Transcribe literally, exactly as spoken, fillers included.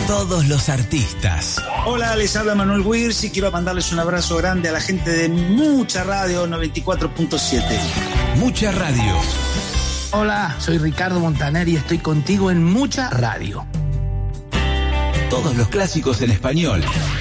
todos los artistas. Hola, les habla Manuel Wirtz y quiero mandarles un abrazo grande a la gente de Mucha Radio noventa y cuatro punto siete. Mucha Radio. Hola, soy Ricardo Montaner y estoy contigo en Mucha Radio. Todos los clásicos en español.